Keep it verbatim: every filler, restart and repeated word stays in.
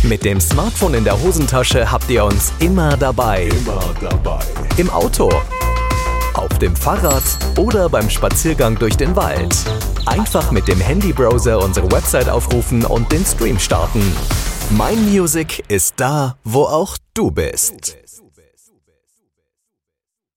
Mit dem Smartphone in der Hosentasche habt ihr uns immer dabei. Immer dabei. Im Auto, auf dem Fahrrad oder beim Spaziergang durch den Wald. Einfach mit dem Handybrowser unsere Website aufrufen und den Stream starten. My Music ist da, wo auch du bist.